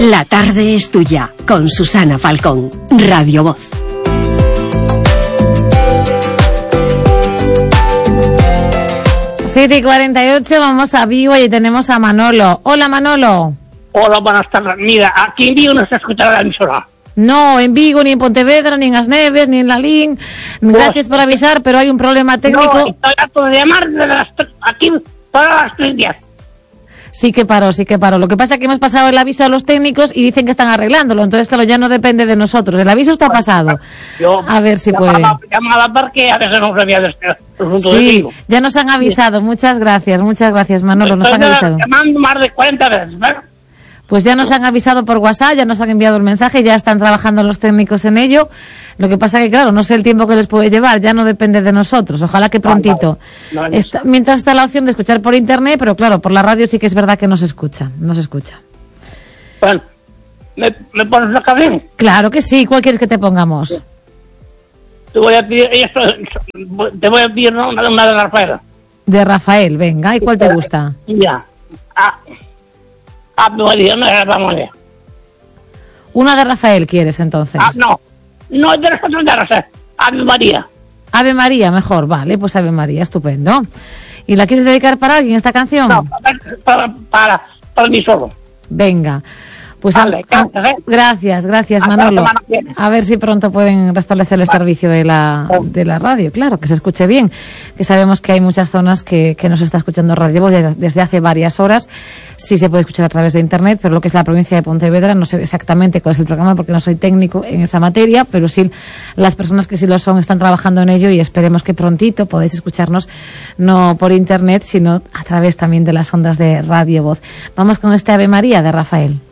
La tarde es tuya, con Susana Falcón, Radio Voz. Siete y 48, vamos a Vigo y tenemos a Manolo. Hola, Manolo. Hola, buenas tardes. Mira, aquí en Vigo no se escucha la emisora. No, en Vigo, ni en Pontevedra, ni en As Neves, ni en Lalín. Gracias por avisar, pero hay un problema técnico. No, estoy harto de llamar aquí todas las 3 días. Sí que paró. Lo que pasa es que hemos pasado el aviso a los técnicos y dicen que están arreglándolo. Entonces, claro, ya no depende de nosotros. El aviso está pasado. A ver si puede. Llamaba porque a veces no sabía de sí, ya nos han avisado. Muchas gracias, Manolo. Nos han avisado. Llamando más de 40 veces, ¿verdad? Pues ya nos han avisado por WhatsApp, ya nos han enviado el mensaje, ya están trabajando los técnicos en ello. Lo que pasa que, claro, no sé el tiempo que les puede llevar, ya no depende de nosotros. Ojalá que prontito. Mientras está la opción de escuchar por internet, pero claro, por la radio sí que es verdad que no se escucha. Bueno, ¿me pones una canción? Claro que sí. ¿Cuál quieres que te pongamos? Te voy a pedir una de Rafael. De Rafael, venga. ¿Y cuál te gusta? Ya. Ave María, no era Ave María. Una de Rafael quieres, entonces. No, de las otras de Rafael. Ave María. Ave María, mejor, vale, pues Ave María, estupendo. ¿Y la quieres dedicar para alguien esta canción? No, para mí solo. Venga. Pues vale, gracias, Manolo. A ver si pronto pueden restablecer el servicio de la radio, claro, que se escuche bien. Que sabemos que hay muchas zonas que no se está escuchando Radio Voz desde hace varias horas. Sí se puede escuchar a través de internet, pero lo que es la provincia de Pontevedra, no sé exactamente cuál es el programa porque no soy técnico en esa materia, pero sí las personas que sí lo son están trabajando en ello y esperemos que prontito podáis escucharnos no por internet, sino a través también de las ondas de Radio Voz. Vamos con este Ave María de Rafael.